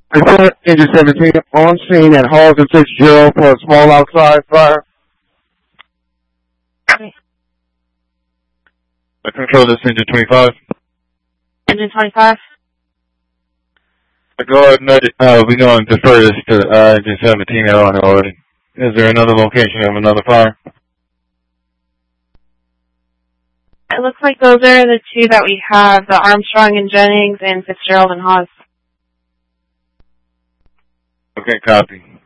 Report Engine 17 on scene at Halls and Fitzgerald for a small outside fire. Okay. I control this Engine 25. Engine 25. Go ahead and we go and defer this to Engine 17 out on it already. Is there another location of another fire? It looks like those are the two that we have, the Armstrong and Jennings and Fitzgerald and Hawes. Okay, copy.